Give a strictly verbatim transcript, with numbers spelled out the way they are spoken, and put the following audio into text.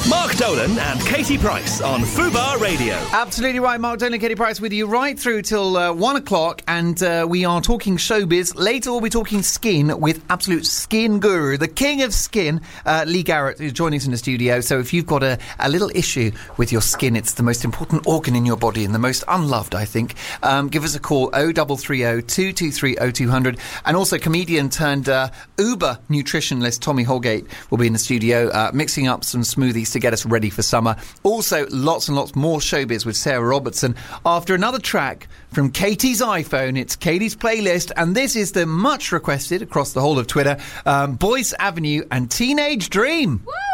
Mark Dolan and Katie Price on Fubar Radio. Absolutely right, Mark Dolan and Katie Price with you right through till uh, one o'clock, and uh, we are talking showbiz. Later we'll be talking skin with absolute skin guru, the king of skin, uh, Lee Garrett, who's joining us in the studio. So if you've got a, a little issue with your skin, it's the most important organ in your body and the most unloved, I think, um, give us a call, oh three three oh, two two three oh two hundred. And also comedian turned uh, Uber nutritionalist Tommy Holgate will be in the studio uh, mixing up some smoothies to get us ready for summer. Also, lots and lots more showbiz with Sarah Robertson. After another track from Katie's iPhone, it's Katie's playlist, and this is the much requested across the whole of Twitter, um, Boyce Avenue and Teenage Dream. Woo!